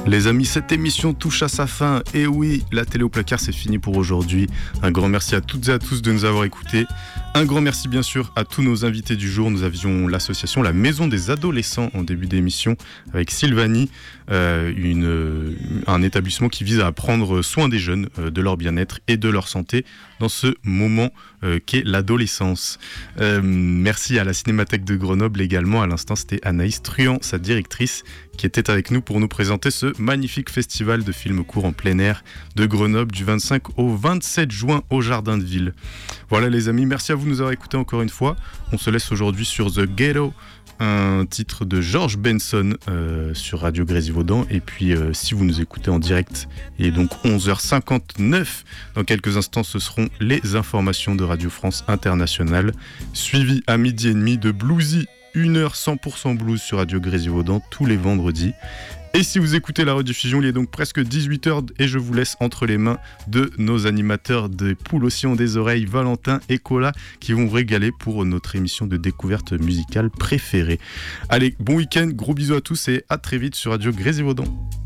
Les amis, cette émission touche à sa fin. Et oui, la télé au placard, c'est fini pour aujourd'hui. Un grand merci à toutes et à tous de nous avoir écoutés. Un grand merci bien sûr à tous nos invités du jour. Nous avions l'association La Maison des Adolescents en début d'émission avec Sylvanie, un établissement qui vise à prendre soin des jeunes, de leur bien-être et de leur santé dans ce moment qu'est l'adolescence. Merci à la Cinémathèque de Grenoble également. À l'instant, c'était Anaïs Truand, sa directrice, qui était avec nous pour nous présenter ce magnifique festival de films courts en plein air de Grenoble du 25 au 27 juin au Jardin de Ville. Voilà les amis, merci à vous de nous avoir écoutés encore une fois. On se laisse aujourd'hui sur The Ghetto, un titre de George Benson sur Radio Grésivaudan. Et puis si vous nous écoutez en direct, il est donc 11h59. Dans quelques instants, ce seront les informations de Radio France Internationale, suivies à 12h30 de Bluesy, 1h 100% blues sur Radio Grésivaudan tous les vendredis. Et si vous écoutez la rediffusion, il est donc presque 18h et je vous laisse entre les mains de nos animateurs des poules aussi ont des oreilles, Valentin et Cola, qui vont vous régaler pour notre émission de découverte musicale préférée. Allez, bon week-end, gros bisous à tous et à très vite sur Radio Grésivaudan.